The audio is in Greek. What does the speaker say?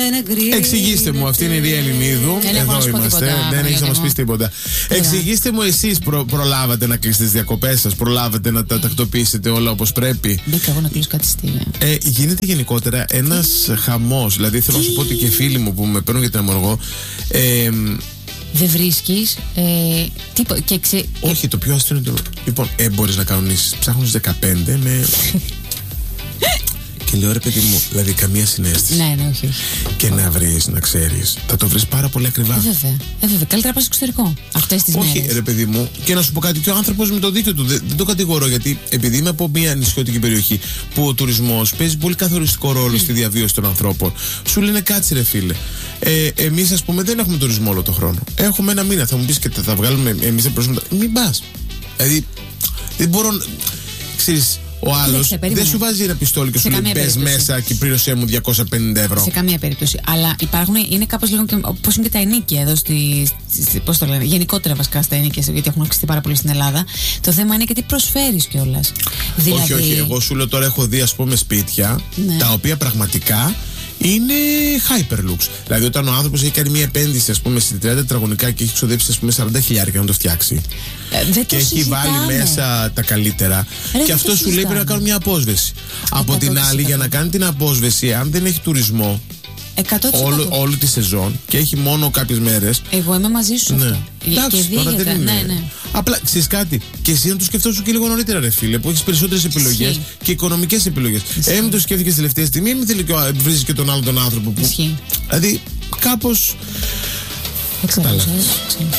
Εξηγήστε μου, αυτή είναι η Ρία Ελληνίδου. Εδώ είμαστε. Δεν έχει να μας πεις τίποτα. Εξηγήστε μου, εσείς προλάβατε να κλείσετε τις διακοπές σας, προλάβατε να τα τακτοποιήσετε όλα όπως πρέπει? Μπήκα εγώ να κλείσω κάτι στήλια. Γίνεται γενικότερα ένας χαμός. Δηλαδή θέλω να σου πω ότι και φίλοι μου που με παίρνουν για την αμοργό. Δεν βρίσκεις τίποτα. Όχι, το πιο αστείο είναι το. Λοιπόν, μπορείς να κανονίσεις. Ψάχνω στις 15 με. Και λέω, ρε παιδί μου, δηλαδή καμία συναίσθηση. Ναι, όχι. Και να βρεις, να ξέρεις, θα το βρεις πάρα πολύ ακριβά. Βέβαια. Καλύτερα να πας στο εξωτερικό αυτές τις μέρες. Όχι, ρε παιδί μου, και να σου πω κάτι, και ο άνθρωπος με το δίκιο του. Δεν το κατηγορώ, γιατί επειδή είμαι από μια νησιώτικη περιοχή που ο τουρισμός παίζει πολύ καθοριστικό ρόλο στη διαβίωση των ανθρώπων, σου λένε κάτσε, ρε φίλε. Εμείς, ας πούμε, δεν έχουμε τουρισμό όλο τον χρόνο. Έχουμε ένα μήνα. Θα μου πεις και θα βγάλουμε εμείς προσόντα. Μην πας. Δηλαδή, δεν μπορώ. Ξέρεις. Ο άλλος δεν σου βάζει ένα πιστόλι και σου λέει μπες μέσα και πλήρωσέ μου 250 ευρώ. Σε καμία περίπτωση. Αλλά είναι κάπως λίγο και πώς είναι και τα ενοίκια εδώ πώς το λένε, γενικότερα βασικά στα ενοίκια, γιατί έχουν αυξηθεί πάρα πολύ στην Ελλάδα. Το θέμα είναι και τι προσφέρεις κιόλας. Δηλαδή... Όχι. Εγώ σου λέω τώρα έχω δει, ας πούμε, σπίτια τα οποία πραγματικά είναι hyperlux. Δηλαδή, όταν ο άνθρωπος έχει κάνει μια επένδυση, ας πούμε, σε 30 τετραγωνικά και έχει ξοδέψει, ας πούμε, 40.000 να το φτιάξει. Και έχει βάλει μέσα τα καλύτερα. Και αυτό σου λέει πρέπει να κάνω μια απόσβεση. Από την άλλη, για να κάνει την απόσβεση, αν δεν έχει τουρισμό όλη τη σεζόν και έχει μόνο κάποιες μέρες. Εγώ είμαι μαζί σου. Ναι. Εντάξει, τώρα δεν είναι. Ναι. Απλά ξέρεις κάτι, και εσύ να το σκεφτόσουν και λίγο νωρίτερα, ρε φίλε, που έχεις περισσότερες επιλογές και οικονομικές επιλογές. Μην το σκέφτηκες τελευταία στιγμή, μην θέλει και βρίζεις και τον άλλον τον άνθρωπο που. Δηλαδή, κάπως. Δεν ξέρω.